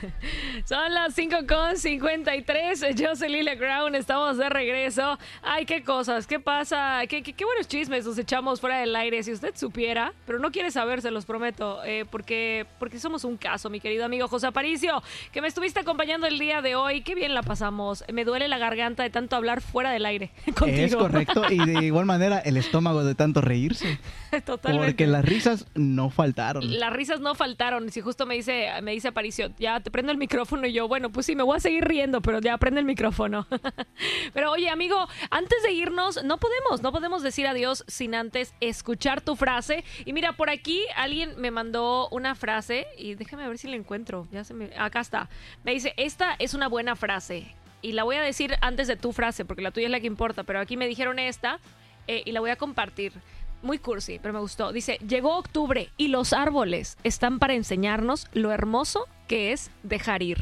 Son las 5:53. Yo soy Lilia Crown. Estamos de regreso. Ay, qué cosas, qué pasa. Qué buenos chismes nos echamos fuera del aire. Si usted supiera, pero no quiere saber, se los prometo. Porque somos un caso, mi querido amigo José Aparicio, que me estuviste acompañando el día de hoy. Qué bien la pasamos. Me duele la garganta de tanto hablar fuera del aire contigo. Es correcto. Y de igual manera, el estómago de tanto reírse. Totalmente. Porque las risas no faltaron. Las risas no faltaron. Si justo me dice Aparicio, ya te prendo el micrófono, y yo, bueno, pues sí, me voy a seguir riendo, pero ya prende el micrófono. Pero oye, amigo, antes de irnos, no podemos decir adiós sin antes escuchar tu frase. Y mira, por aquí alguien me mandó una frase y déjame ver si la encuentro. Acá está. Me dice, esta es una buena frase. Y la voy a decir antes de tu frase, porque la tuya es la que importa. Pero aquí me dijeron esta y la voy a compartir. Muy cursi, pero me gustó. Dice, llegó octubre y los árboles están para enseñarnos lo hermoso que es dejar ir.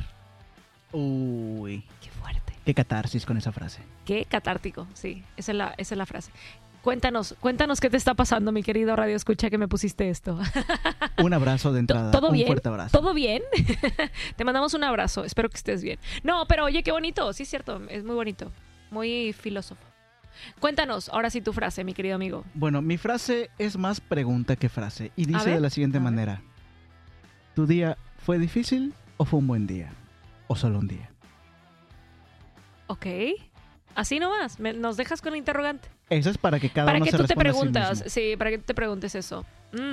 Uy. Qué fuerte. Qué catarsis con esa frase. Qué catártico, sí. Esa es la frase. Cuéntanos qué te está pasando, mi querido Radio Escucha, que me pusiste esto. Un abrazo de entrada. ¿Todo bien? Un fuerte abrazo. ¿Todo bien? Te mandamos un abrazo. Espero que estés bien. No, pero oye, qué bonito. Sí, es cierto. Es muy bonito. Muy filósofo. Cuéntanos, ahora sí tu frase, mi querido amigo. Bueno, mi frase es más pregunta que frase. Y dice de la siguiente manera. ¿Tu día fue difícil o fue un buen día? ¿O solo un día? Ok. Así nomás. Nos dejas con la interrogante. Eso es para que cada uno se responda a sí mismo. Para que tú te preguntas. Sí, para que tú te preguntes eso.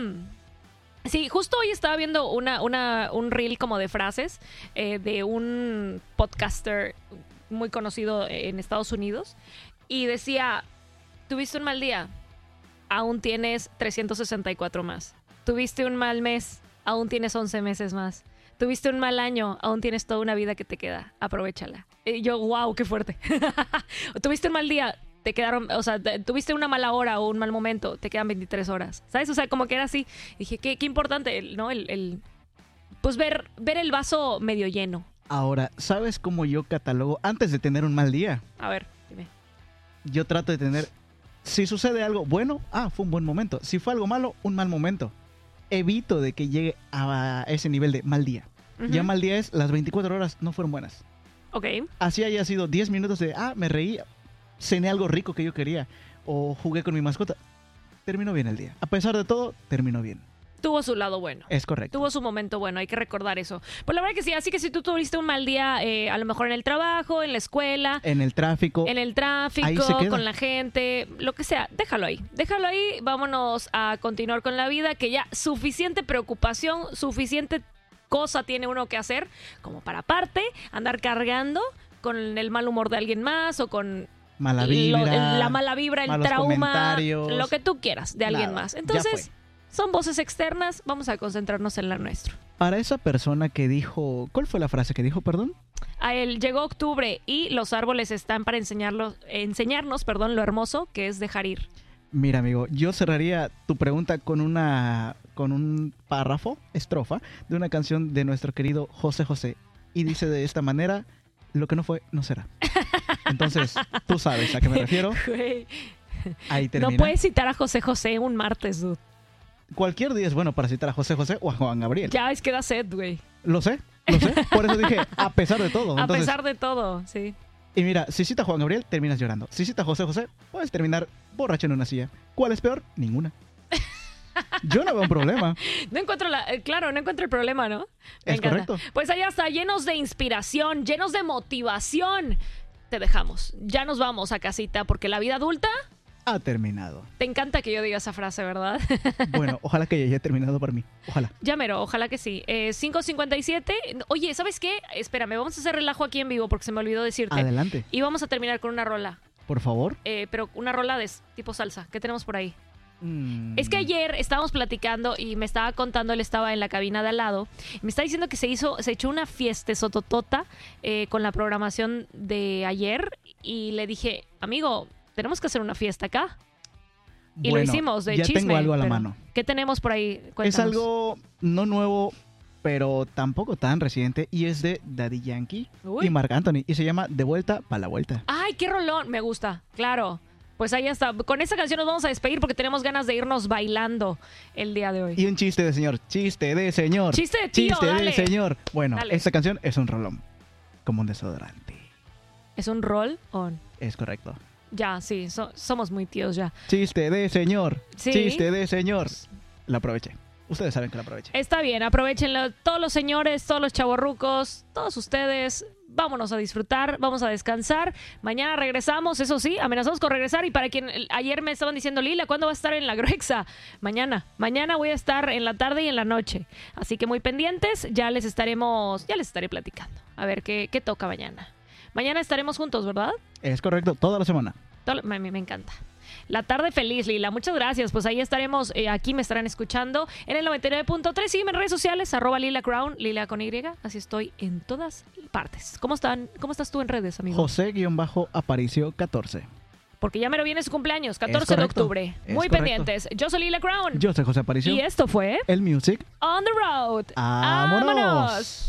Sí, justo hoy estaba viendo un reel como de frases de un podcaster muy conocido en Estados Unidos. Y decía, tuviste un mal día, aún tienes 364 más. Tuviste un mal mes, aún tienes 11 meses más. Tuviste un mal año, aún tienes toda una vida que te queda. Aprovéchala. Y yo, wow, qué fuerte. Tuviste un mal día, te quedaron, o sea, tuviste una mala hora o un mal momento, te quedan 23 horas. ¿Sabes? O sea, como que era así. Dije, qué importante, ¿no? Pues ver el vaso medio lleno. Ahora, ¿sabes cómo yo catalogo antes de tener un mal día? A ver, dime. Yo trato de tener, si sucede algo bueno, fue un buen momento. Si fue algo malo, un mal momento. Evito de que llegue a ese nivel de mal día. Uh-huh. Ya mal día es, las 24 horas no fueron buenas. Ok. Así haya sido 10 minutos de, me reí, cené algo rico que yo quería, o jugué con mi mascota. Terminó bien el día. A pesar de todo, terminó bien. Tuvo su lado bueno. Es correcto. Tuvo su momento bueno, hay que recordar eso. Pues la verdad que sí, así que si tú tuviste un mal día, a lo mejor en el trabajo, en la escuela. En el tráfico. Con la gente, lo que sea, déjalo ahí. Déjalo ahí, vámonos a continuar con la vida, que ya suficiente preocupación, suficiente cosa tiene uno que hacer, como para aparte, andar cargando con el mal humor de alguien más o con... Mala vibra. La mala vibra, el trauma, lo que tú quieras de alguien más. Entonces... Son voces externas, vamos a concentrarnos en la nuestra. Para esa persona que dijo... ¿Cuál fue la frase que dijo, perdón? A él llegó octubre y los árboles están para enseñarnos, lo hermoso que es dejar ir. Mira, amigo, yo cerraría tu pregunta con un párrafo, estrofa, de una canción de nuestro querido José José. Y dice de esta manera, lo que no fue, no será. Entonces, tú sabes a qué me refiero. Ahí termina. No puedes citar a José José un martes, dude. Cualquier día es bueno para citar a José José o a Juan Gabriel. Ya es que da sed, güey. Lo sé. Por eso dije, a pesar de todo. Entonces, a pesar de todo, sí. Y mira, si cita a Juan Gabriel, terminas llorando. Si cita a José José, puedes terminar borracho en una silla. ¿Cuál es peor? Ninguna. Yo no veo un problema. No encuentro el problema, ¿no? Es correcto. Pues allá está, llenos de inspiración, llenos de motivación. Te dejamos. Ya nos vamos a casita porque la vida adulta... ha terminado. Te encanta que yo diga esa frase, ¿verdad? Bueno, ojalá que ya haya terminado para mí. Ojalá. Ya mero, ojalá que sí. 5:57. Oye, ¿sabes qué? Espérame, vamos a hacer relajo aquí en vivo porque se me olvidó decirte. Adelante. Y vamos a terminar con una rola. Por favor. Pero una rola de tipo salsa. ¿Qué tenemos por ahí? Es que ayer estábamos platicando y me estaba contando, él estaba en la cabina de al lado. Me está diciendo que se echó una fiesta sototota con la programación de ayer. Y le dije, amigo... tenemos que hacer una fiesta acá. Y lo hicimos de chisme. Ya tengo algo a la mano. ¿Qué tenemos por ahí? Cuéntanos. Es algo no nuevo, pero tampoco tan reciente. Y es de Daddy Yankee y Marc Anthony. Y se llama De Vuelta pa' la Vuelta. ¡Ay, qué rolón! Me gusta, claro. Pues ahí está. Con esta canción nos vamos a despedir porque tenemos ganas de irnos bailando el día de hoy. Y un chiste de señor. Chiste de señor. Chiste de tío, Chiste dale. de señor. Bueno, Dale. esta canción es un rolón. Como un desodorante. ¿Es un roll on? Es correcto. Ya, sí, somos muy tíos ya. Chiste de señor. Sí. Chiste de señor. La aproveché. Ustedes saben que la aproveché. Está bien, aprovechenlo. Todos los señores, todos los chavorrucos, todos ustedes, vámonos a disfrutar, vamos a descansar. Mañana regresamos, eso sí, amenazamos con regresar. Y para quien ayer me estaban diciendo, Lila, ¿cuándo vas a estar en la Grexa? Mañana voy a estar en la tarde y en la noche. Así que muy pendientes, ya les estaré platicando. A ver qué toca mañana. Mañana estaremos juntos, ¿verdad? Es correcto, toda la semana. Me encanta. La tarde feliz, Lila. Muchas gracias. Pues ahí estaremos, aquí me estarán escuchando en el 99.3. Sígueme en redes sociales, @LilaCrown, Lila con Y. Así estoy en todas partes. ¿Cómo estás tú en redes, amigo? José-Aparicio 14. Porque ya mero viene su cumpleaños, 14 de correcto, octubre. es Muy correcto. pendientes. Yo soy Lila Crown. Yo soy José Aparicio. Y esto fue El Music. On the Road. ¡Vámonos! ¡Vámonos!